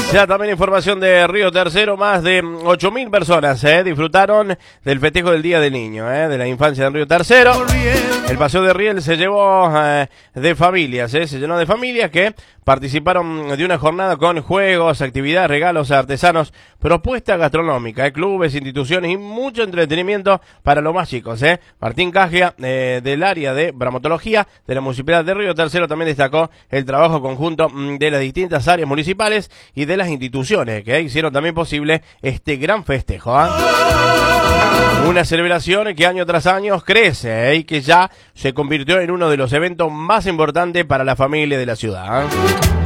Ya también información de Río Tercero, más de 8.000 personas disfrutaron del festejo del Día del Niño, de la infancia en Río Tercero. El paseo de Riel se llevó de familias, se llenó de familias que participaron de una jornada con juegos, actividades, regalos artesanos, propuesta gastronómica, clubes, instituciones y mucho entretenimiento para los más chicos. Martín Cagia, del área de bromatología de la Municipalidad de Río Tercero, también destacó el trabajo conjunto de las distintas áreas municipales y de las instituciones que hicieron también posible este gran festejo. Una celebración que año tras año crece y que ya se convirtió en uno de los eventos más importantes para la familia de la ciudad.